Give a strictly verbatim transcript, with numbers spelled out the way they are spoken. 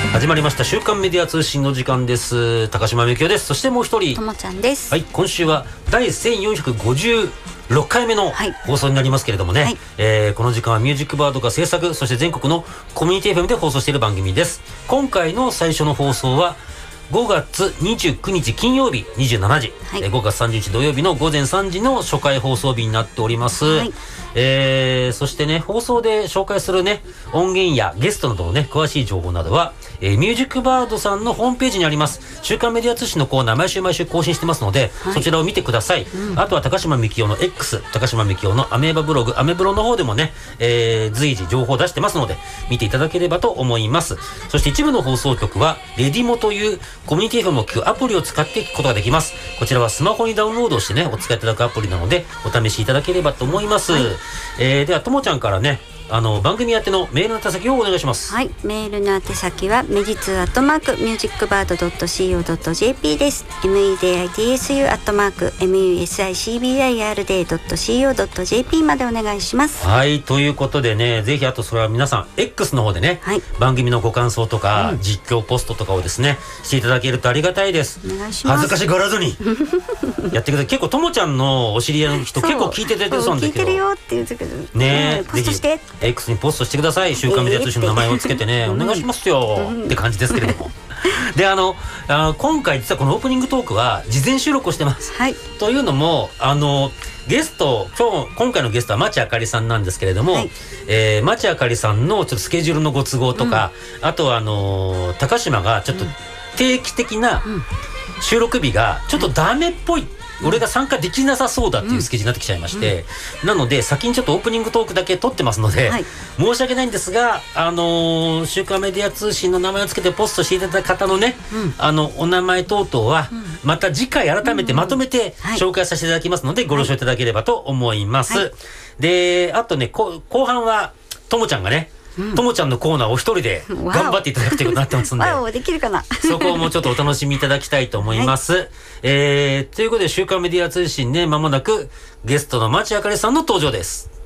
始まりました週刊メディア通信の時間です。高島みゆきおです。そしてもう一人ともちゃんです。 はい、今週は第せんよんひゃくごじゅうろっかいめの放送になりますけれどもね、はい、えー、この時間はミュージックバードが制作、そして全国のコミュニティ エフエム で放送している番組です。今回の最初の放送はごがつにじゅうくにち金曜日にじゅうしちじ、はい、ごがつさんじゅうにち土曜日のごぜんさんじの初回放送日になっております。はい、えー、そしてね、放送で紹介するね音源やゲストなどのね詳しい情報などは、えー、ミュージックバードさんのホームページにあります週刊メディア通信のコーナー、毎週毎週更新してますので、はい、そちらを見てください。うん、あとは高島みきおの X、 高島みきおのアメーバブログ、アメブロの方でもね、えー、随時情報を出してますので見ていただければと思います。そして一部の放送局はレディモというコミュニティ エフエム を聞くアプリを使って聞くことができます。こちらはスマホにダウンロードしてねお使いいただくアプリなのでお試しいただければと思います。はい、えー、ではともちゃんからね、あの番組宛てのメールの宛先をお願いします。 はい、メールの宛先はメジツーアットマークミュージックバードドットシーオードットジェーピー です。 メディア アットマーク ミューシックバード ドットシーオードットジェーピー までお願いします。 はい、ということでね、ぜひあとそれは皆さん X の方でね、はい、番組のご感想とか、うん、実況ポストとかをですねしていただけるとありがたいです。 お願いします。 恥ずかしがらずにやってください。結構ともちゃんのお知り合いの人結構聞いててそうなんだけど、聞いてるよって言うけどね、 ポストして X にポストしてください。週刊メディア通信の名前をつけてね、えー、お願いしますよ、うん、って感じですけれどもであのあの今回実はこのオープニングトークは事前収録をしてます。はい、というのもあのゲスト今日今回のゲストは町あかりさんなんですけれども、はい、えー、町あかりさんのちょっとスケジュールのご都合とか、うん、あとはあの高島がちょっと定期的な収録日がちょっとダメっぽい、俺が参加できなさそうだっていうスケジュールになってきちゃいまして、うん、なので先にちょっとオープニングトークだけ撮ってますので、はい、申し訳ないんですが、あのー、週刊メディア通信の名前をつけてポストしていただいた方のね、うん、あのお名前等々は、うん、また次回改めてまとめて紹介させていただきますので、はい、ご了承いただければと思います。はい、であとね後半はともちゃんがねともちゃんのコーナーを一人で頑張っていただくということになってますんでできるかなそこもちょっとお楽しみいただきたいと思います。はい、えー、ということで週刊メディア通信ね、間もなくゲストの町あかりさんの登場です。